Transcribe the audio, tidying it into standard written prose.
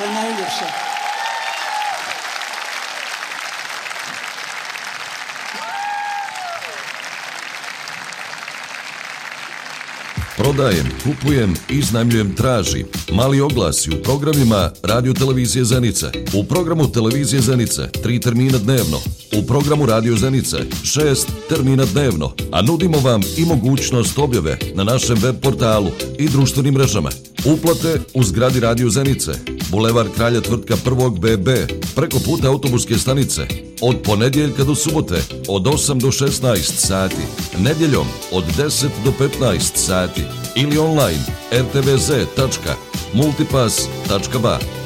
Hvala najljepše. Prodajem, kupujem, iznajmljujem, tražim. Mali oglasi u programima Radio Televizije Zenice. U programu Televizije Zenice 3 termina dnevno. U programu Radio Zenice 6 termina dnevno. A nudimo vam i mogućnost objave na našem web portalu i društvenim mrežama. Uplate u zgradi Radio Zenice, Bulevar Kralja Tvrtka 1. BB, preko puta autobuske stanice, od ponedjeljka do subote, od 8 do 16 sati, nedjeljom od 10 do 15 sati ili online rtvz.multipass.ba.